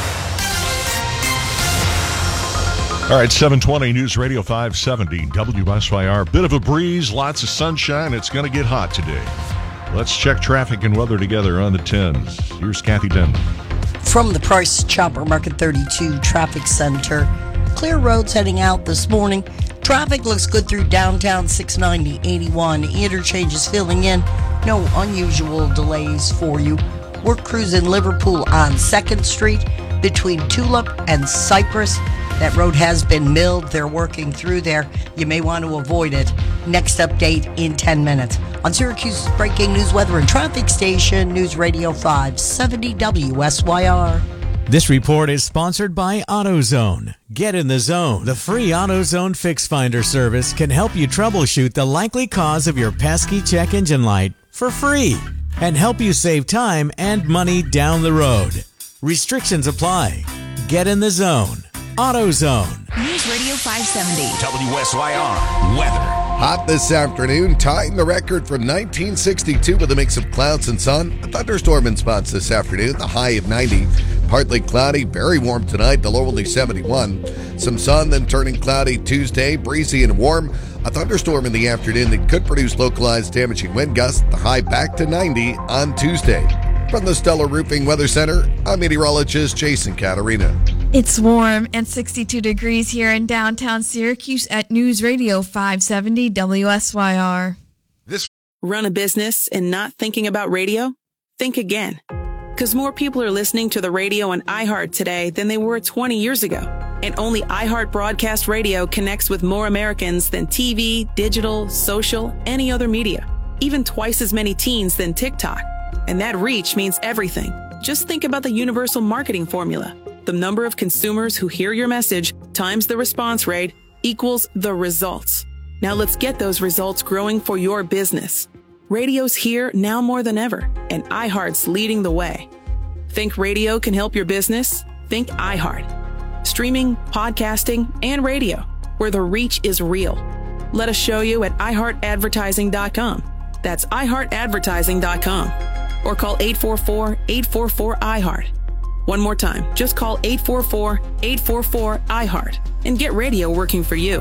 All right, seven twenty News Radio five seventy W S Y R. Bit of a breeze, lots of sunshine. It's going to get hot today. Let's check traffic and weather together on the tens. Here's Kathy Denton. From the Price Chopper Market thirty-two Traffic Center, clear roads heading out this morning. Traffic looks good through downtown six ninety, eighty-one. Interchanges filling in. No unusual delays for you. We're cruising Liverpool on second Street between Tulip and Cypress. That road has been milled. They're working through there. You may want to avoid it. Next update in ten minutes. On Syracuse's breaking news, weather, and traffic station, News Radio five seventy W S Y R. This report is sponsored by AutoZone. Get in the zone. The free AutoZone Fix Finder service can help you troubleshoot the likely cause of your pesky check engine light for free and help you save time and money down the road. Restrictions apply. Get in the zone. AutoZone. News Radio five seventy. W S Y R. Weather. Hot this afternoon, tying the record from nineteen sixty-two with a mix of clouds and sun. A thunderstorm in spots this afternoon, the high of ninety. Partly cloudy, very warm tonight, the low only seventy-one. Some sun, then turning cloudy Tuesday, breezy and warm. A thunderstorm in the afternoon that could produce localized damaging wind gusts, the high back to ninety on Tuesday. From the Stellar Roofing Weather Center, I'm meteorologist Jason Caterina. It's warm and sixty-two degrees here in downtown Syracuse at News Radio five seventy W S Y R. This Run a business and not thinking about radio? Think again. Because more people are listening to the radio on iHeart today than they were twenty years ago. And only iHeart Broadcast Radio connects with more Americans than T V, digital, social, any other media. Even twice as many teens than TikTok. And that reach means everything. Just think about the universal marketing formula. The number of consumers who hear your message times the response rate equals the results. Now let's get those results growing for your business. Radio's here now more than ever, and iHeart's leading the way. Think radio can help your business? Think iHeart. Streaming, podcasting, and radio, where the reach is real. Let us show you at i heart advertising dot com. That's i heart advertising dot com. Or call eight four four, eight four four, I heart. One more time, just call eight four four, eight four four, I heart and get radio working for you.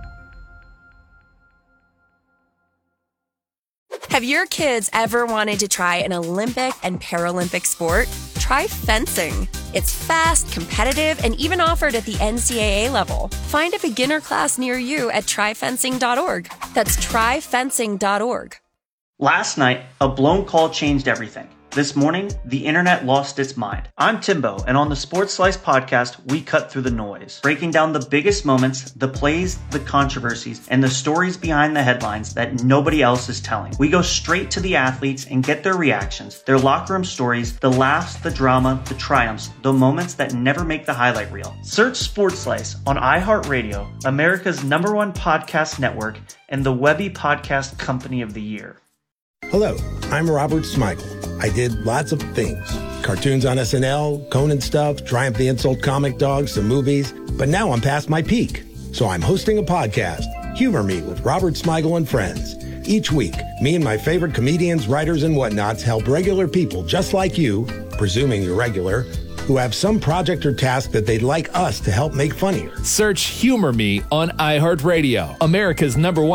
Have your kids ever wanted to try an Olympic and Paralympic sport? Try fencing. It's fast, competitive, and even offered at the N C double A level. Find a beginner class near you at try fencing dot org. That's try fencing dot org. Last night, a blown call changed everything. This morning, the internet lost its mind. I'm Timbo, and on the Sports Slice podcast, we cut through the noise, breaking down the biggest moments, the plays, the controversies, and the stories behind the headlines that nobody else is telling. We go straight to the athletes and get their reactions, their locker room stories, the laughs, the drama, the triumphs, the moments that never make the highlight reel. Search Sports Slice on iHeartRadio, America's number one podcast network, and the Webby Podcast Company of the Year. Hello, I'm Robert Smigel. I did lots of things. Cartoons on S N L, Conan stuff, Triumph the Insult Comic Dog, some movies. But now I'm past my peak. So I'm hosting a podcast, Humor Me with Robert Smigel and Friends. Each week, me and my favorite comedians, writers, and whatnots help regular people just like you, presuming you're regular, who have some project or task that they'd like us to help make funnier. Search Humor Me on iHeartRadio, America's number one